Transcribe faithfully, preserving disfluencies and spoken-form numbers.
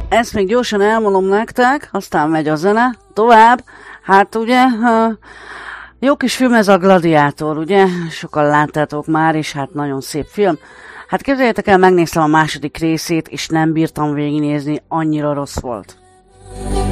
ezt még gyorsan elmondom nektek, aztán megy a zene. Tovább, hát ugye, jó kis film ez a Gladiátor, ugye? Sokan láttátok már, és hát nagyon szép film. Hát képzeljétek el, megnéztem a második részét, és nem bírtam végignézni, annyira rossz volt.